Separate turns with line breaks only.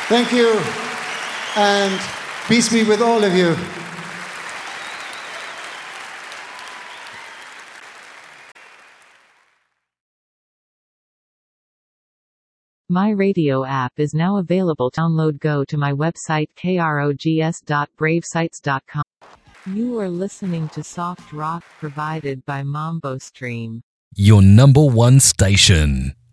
Thank you, and peace be with all of you.
My Radio app is now available. Download. Go to my website krogs.bravesites.com. You are listening to soft rock provided by Mambo Stream.
Your number one station.